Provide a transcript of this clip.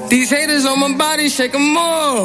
These haters on my body, shake them off.